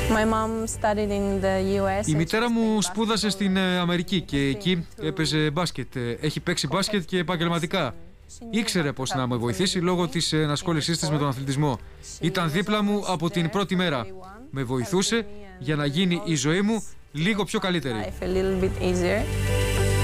Η μητέρα μου σπούδασε στην Αμερική και εκεί έπαιζε μπάσκετ. Έχει παίξει μπάσκετ και επαγγελματικά. Ήξερε πώς να με βοηθήσει λόγω της ενασχόλησής της με τον αθλητισμό. Ήταν δίπλα μου από την πρώτη μέρα. Με βοηθούσε για να γίνει η ζωή μου λίγο πιο καλύτερη.